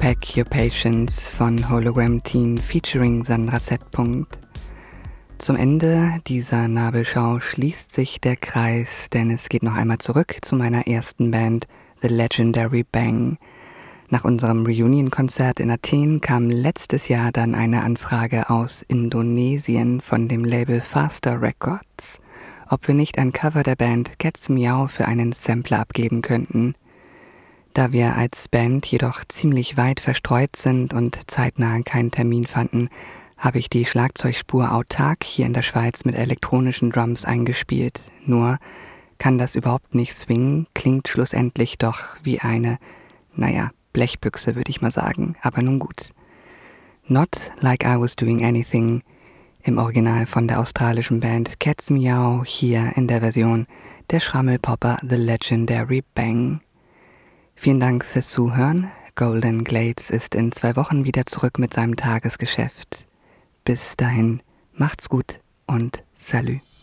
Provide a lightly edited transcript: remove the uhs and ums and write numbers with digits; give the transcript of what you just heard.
Pack Your Patience von Hologram Teen featuring Sandra Z. Zum Ende dieser Nabelschau schließt sich der Kreis, denn es geht noch einmal zurück zu meiner ersten Band, The Legendary Bang. Nach unserem Reunion-Konzert in Athen kam letztes Jahr dann eine Anfrage aus Indonesien von dem Label Faster Records, ob wir nicht ein Cover der Band Cats Meow für einen Sampler abgeben könnten. Da wir als Band jedoch ziemlich weit verstreut sind und zeitnah keinen Termin fanden, habe ich die Schlagzeugspur autark hier in der Schweiz mit elektronischen Drums eingespielt. Nur kann das überhaupt nicht swingen, klingt schlussendlich doch wie eine, Blechbüchse würde ich mal sagen, aber nun gut. Not Like I Was Doing Anything, im Original von der australischen Band Cats Meow, hier in der Version der Schrammelpopper The Legendary Bang. Vielen Dank fürs Zuhören. Golden Glades ist in 2 Wochen wieder zurück mit seinem Tagesgeschäft. Bis dahin, macht's gut und Salü.